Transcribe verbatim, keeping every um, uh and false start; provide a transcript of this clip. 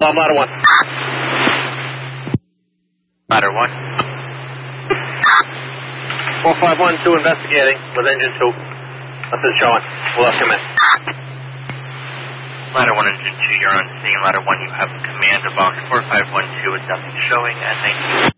Bomb ladder one. Ladder one. four five one two investigating with engine two. Nothing showing. We'll have command. Ladder one, engine two, you're on scene. Ladder one, you have command of box four five one two with nothing showing at nineteen.